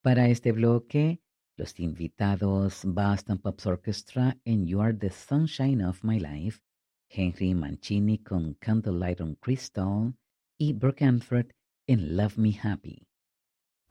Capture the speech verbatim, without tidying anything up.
Para este bloque, los invitados Boston Pops Orchestra en You Are the Sunshine of My Life, Henry Mancini con Candlelight on Crystal y Brooke Amford en Love Me Happy.